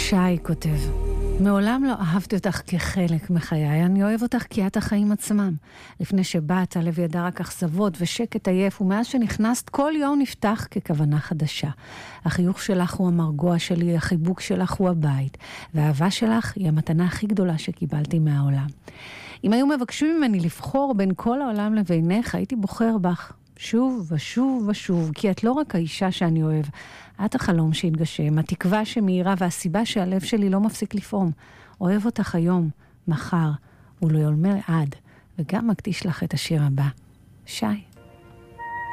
שי כותב, מעולם לא אהבתי אותך כחלק מחיי, אני אוהב אותך כי את החיים עצמם. לפני שבאת, הלב ידע רק אכזבות ושקט עייף, ומאז שנכנסת כל יום נפתח ככוונה חדשה. החיוך שלך הוא המרגוע שלי, החיבוק שלך הוא הבית, והאהבה שלך היא המתנה הכי גדולה שקיבלתי מהעולם. אם היו מבקשים ממני לבחור בין כל העולם לבינך, הייתי בוחר בך. שוב ושוב ושוב, כי את לא רק האישה שאני אוהב, את החלום שהתגשם, התקווה שמאירה והסיבה שהלב שלי לא מפסיק לפעום. אוהב אותך היום, מחר, ולעולמי עד, וגם מקדיש לך את השיר הבא. שי.